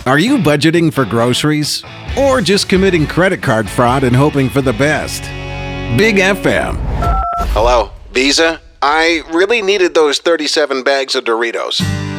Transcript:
Are you budgeting for groceries? Or just committing credit card fraud and hoping for the best? Big FM. Hello, Visa? I really needed those 37 bags of Doritos.